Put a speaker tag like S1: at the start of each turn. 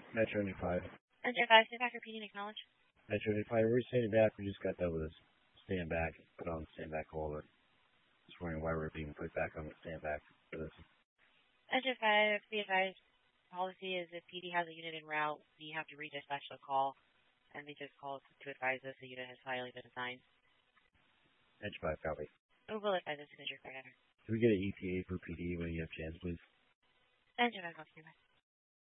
S1: Metro 95.
S2: Enter 5, stand back, repeating, acknowledge.
S1: Metro 95, we're standing back. We just got done with this stand back. Put on the stand back holder. Just wondering why we're being put back on the stand back for this.
S2: Enter 5, be advised, policy is if PD has a unit en route, we have to redispatch the call, and they just call to advise us the unit has finally been assigned.
S1: Enter 5, copy.
S2: We'll advise us as your coordinator.
S1: Can we get an ETA for PD when you have chance, please?
S2: Enter 5, copy.